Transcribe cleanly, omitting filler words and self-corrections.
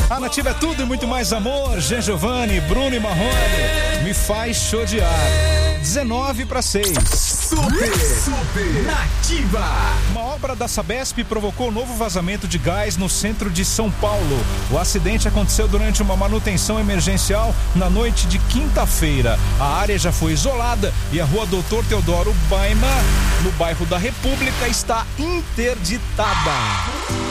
A Nativa é tudo e muito mais amor. Jean Giovanni, Bruno e Marrone. Me faz chodear. 19:06. Super Nativa. Uma obra da Sabesp provocou novo vazamento de gás no centro de São Paulo. O acidente aconteceu durante uma manutenção emergencial na noite de quinta-feira. A área já foi isolada e a rua Doutor Teodoro Baima, no bairro da República, está interditada.